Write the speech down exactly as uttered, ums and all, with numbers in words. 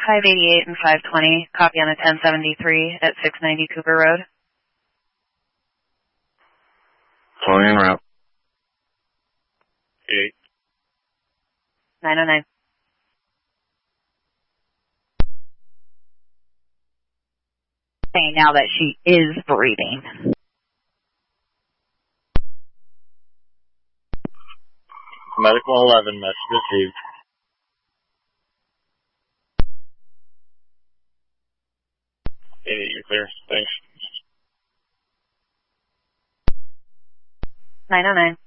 five eighty-eight and five twenty, copy on a ten seventy-three at six ninety Cooper Road. Calling en route. eight. nine oh nine. Saying now that she is breathing. Medical eleven, message received. eight eight, you're clear. Thanks. nine oh nine.